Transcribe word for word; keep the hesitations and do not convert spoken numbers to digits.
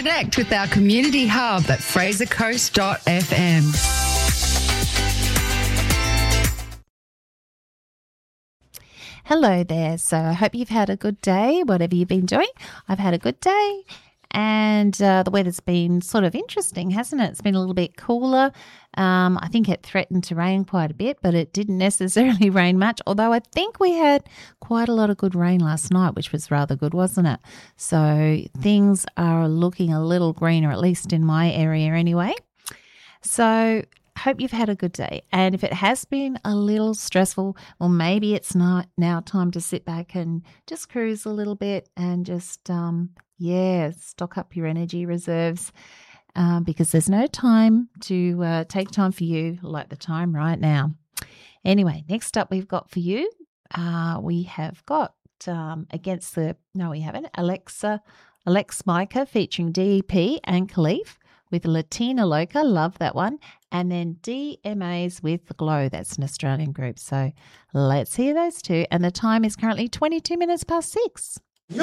Connect with our community hub at fraser coast dot f m. Hello there. So I hope you've had a good day, whatever you've been doing. I've had a good day, and uh, the weather's been sort of interesting, hasn't it? It's been a little bit cooler. Um, I think it threatened to rain quite a bit, but it didn't necessarily rain much, although I think we had quite a lot of good rain last night, which was rather good, wasn't it? So things are looking a little greener, at least in my area anyway. So hope you've had a good day. And if it has been a little stressful, well, maybe it's not now time to sit back and just cruise a little bit and just, um, yeah, stock up your energy reserves. Um, because there's no time to uh, take time for you like the time right now. Anyway, next up we've got for you, uh, we have got um, against the, no we haven't, Alexa, Alex Micah featuring D E P and Khalif with Latina Loca, love that one, and then D M As with The Glow, that's an Australian group. So let's hear those two, and the time is currently twenty-two minutes past six.